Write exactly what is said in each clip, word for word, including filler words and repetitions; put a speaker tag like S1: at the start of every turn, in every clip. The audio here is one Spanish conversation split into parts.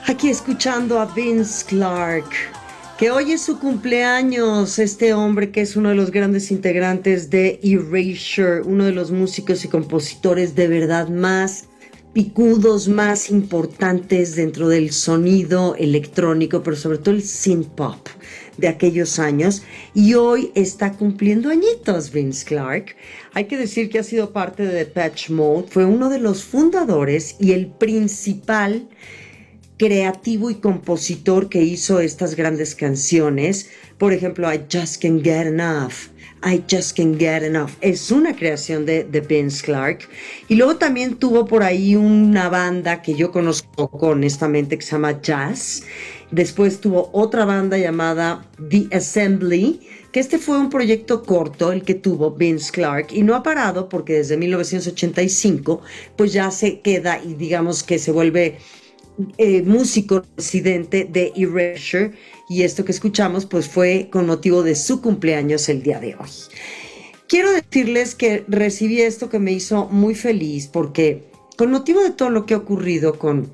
S1: Aquí escuchando a Vince Clarke, que hoy es su cumpleaños, este hombre que es uno de los grandes integrantes de Erasure, uno de los músicos y compositores de verdad más picudos, más importantes dentro del sonido electrónico, pero sobre todo el synth pop de aquellos años, y hoy está cumpliendo añitos Vince Clarke. Hay que decir que ha sido parte de Depeche Mode, fue uno de los fundadores y el principal creativo y compositor que hizo estas grandes canciones. Por ejemplo, I Just Can't Get Enough, I Just Can't Get Enough, es una creación de, de Vince Clarke. Y luego también tuvo por ahí una banda que yo conozco honestamente que se llama Jazz. Después tuvo otra banda llamada The Assembly, que este fue un proyecto corto el que tuvo Vince Clarke, y no ha parado porque desde mil novecientos ochenta y cinco pues ya se queda y digamos que se vuelve Eh, músico residente de Erasure, y esto que escuchamos pues fue con motivo de su cumpleaños el día de hoy. Quiero decirles que recibí esto que me hizo muy feliz porque con motivo de todo lo que ha ocurrido con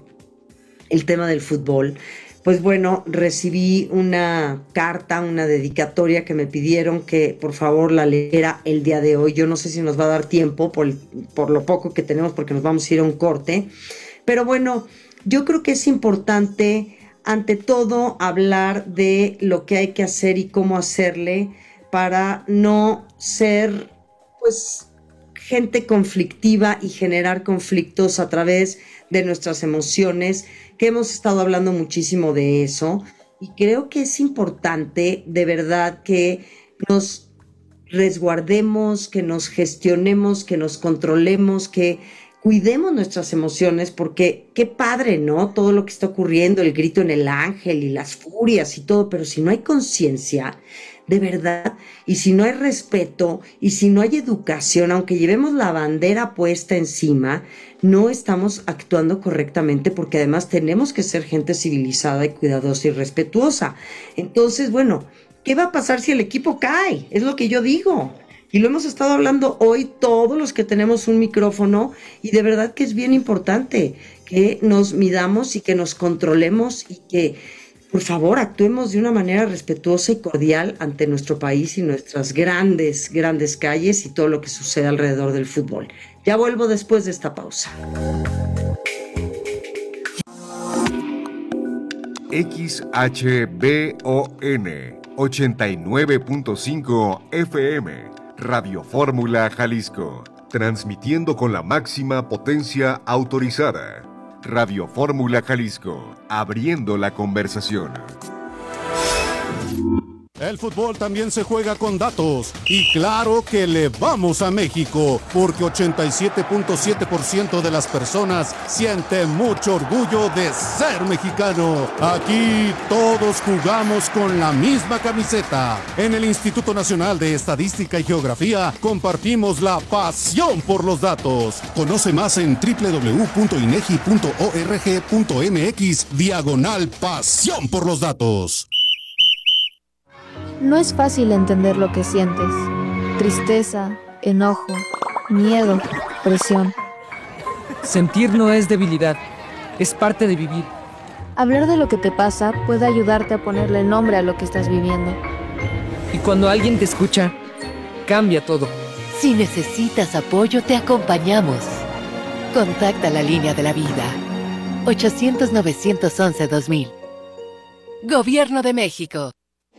S1: el tema del fútbol, pues bueno, recibí una carta, una dedicatoria que me pidieron que por favor la leyera el día de hoy. Yo no sé si nos va a dar tiempo por, por lo poco que tenemos porque nos vamos a ir a un corte, pero bueno, yo creo que es importante, ante todo, hablar de lo que hay que hacer y cómo hacerle para no ser, pues, gente conflictiva y generar conflictos a través de nuestras emociones, que hemos estado hablando muchísimo de eso. Y creo que es importante, de verdad, que nos resguardemos, que nos gestionemos, que nos controlemos, que cuidemos nuestras emociones, porque qué padre, ¿no? Todo lo que está ocurriendo, el grito en el ángel y las furias y todo, pero si no hay conciencia, de verdad, y si no hay respeto, y si no hay educación, aunque llevemos la bandera puesta encima, no estamos actuando correctamente, porque además tenemos que ser gente civilizada y cuidadosa y respetuosa. Entonces, bueno, ¿qué va a pasar si el equipo cae? Es lo que yo digo. Y lo hemos estado hablando hoy todos los que tenemos un micrófono, y de verdad que es bien importante que nos midamos y que nos controlemos y que, por favor, actuemos de una manera respetuosa y cordial ante nuestro país y nuestras grandes, grandes calles y todo lo que sucede alrededor del fútbol. Ya vuelvo después de esta pausa.
S2: X H B O N ochenta y nueve punto cinco F M Radio Fórmula Jalisco, transmitiendo con la máxima potencia autorizada. Radio Fórmula Jalisco, abriendo la conversación.
S3: El fútbol también se juega con datos, y claro que le vamos a México, porque ochenta y siete punto siete por ciento de las personas siente mucho orgullo de ser mexicano. Aquí todos jugamos con la misma camiseta. En el Instituto Nacional de Estadística y Geografía compartimos la pasión por los datos. Conoce más en doble u doble u doble u punto inegi punto org punto mx diagonal pasión por los datos.
S4: No es fácil entender lo que sientes. Tristeza, enojo, miedo, presión.
S5: Sentir no es debilidad, es parte de vivir.
S4: Hablar de lo que te pasa puede ayudarte a ponerle nombre a lo que estás viviendo.
S5: Y cuando alguien te escucha, cambia todo.
S6: Si necesitas apoyo, te acompañamos. Contacta la línea de la vida. ochocientos, novecientos once, dos mil. Gobierno de México.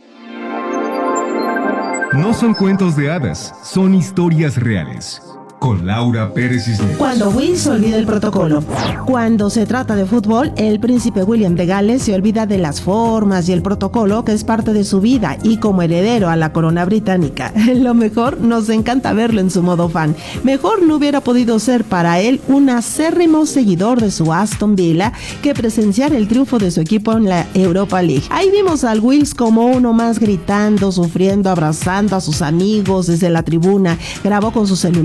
S7: No son cuentos de hadas, son historias reales. Con Laura Pérez Cisneros.
S8: Cuando Will se olvida el protocolo. Cuando se trata de fútbol, el príncipe William de Gales se olvida de las formas y el protocolo que es parte de su vida, y como heredero a la corona británica, lo mejor, nos encanta verlo en su modo fan. Mejor no hubiera podido ser para él un acérrimo seguidor de su Aston Villa que presenciar el triunfo de su equipo en la Europa League. Ahí vimos al Wills como uno más, gritando, sufriendo, abrazando a sus amigos desde la tribuna. Grabó con su celular el momento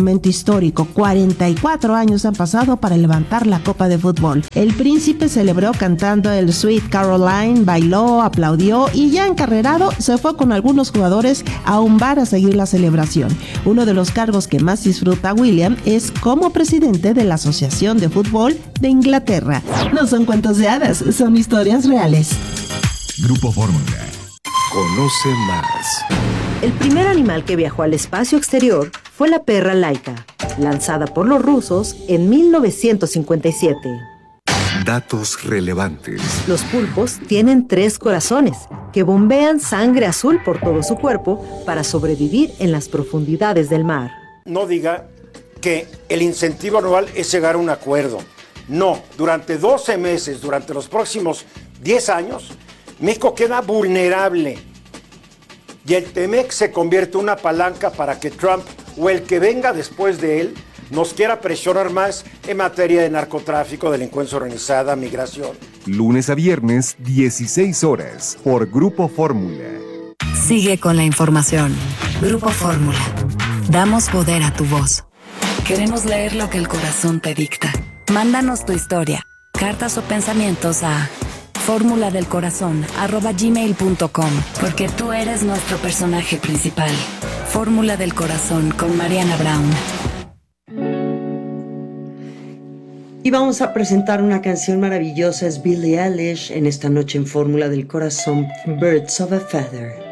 S8: momento histórico. cuarenta y cuatro años han pasado para levantar la copa de fútbol. El príncipe celebró cantando el Sweet Caroline, bailó, aplaudió y ya encarrerado se fue con algunos jugadores a un bar a seguir la celebración. Uno de los cargos que más disfruta William es como presidente de la Asociación de Fútbol de Inglaterra. No son cuentos de hadas, son historias reales.
S7: Grupo Fórmula.
S2: Conoce más.
S9: El primer animal que viajó al espacio exterior fue la perra Laika, lanzada por los rusos en mil novecientos cincuenta y siete.
S2: Datos relevantes.
S9: Los pulpos tienen tres corazones que bombean sangre azul por todo su cuerpo para sobrevivir en las profundidades del mar.
S10: No diga que el incentivo anual es llegar a un acuerdo. No, durante doce meses, durante los próximos diez años, México queda vulnerable y el T-M E C se convierte en una palanca para que Trump o el que venga después de él nos quiera presionar más en materia de narcotráfico, delincuencia organizada, migración.
S2: Lunes a viernes, dieciséis horas, por Grupo Fórmula.
S11: Sigue con la información. Grupo Fórmula. Damos poder a tu voz. Queremos leer lo que el corazón te dicta. Mándanos tu historia, cartas o pensamientos a fórmula del corazón arroba gmail punto com, porque tú eres nuestro personaje principal. Fórmula del Corazón con Mariana Brown.
S1: Y vamos a presentar una canción maravillosa, es Billie Eilish, en esta noche en Fórmula del Corazón, Birds of a Feather.